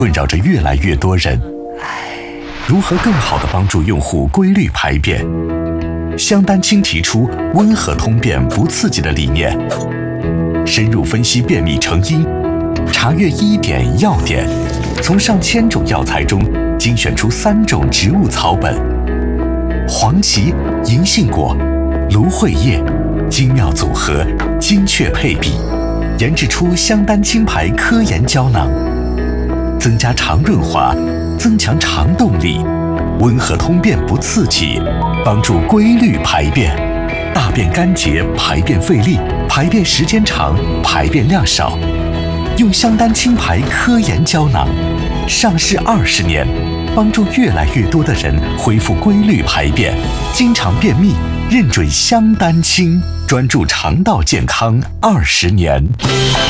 困扰着越来越多人。如何更好地帮助用户规律排便？香丹青提出温和通便不刺激的理念，深入分析便秘成因，查阅医典药典，从上千种药材中精选出3种植物草本：黄芪、银杏果、芦荟叶，精妙组合，精确配比，研制出香丹青牌科研胶囊，增加肠润滑，增强肠动力，温和通便不刺激，帮助规律排便，大便干结，排便费力，排便时间长，排便量少。用香丹青牌科研胶囊，上市20年，帮助越来越多的人恢复规律排便，经常便秘，认准香丹青，专注肠道健康20年。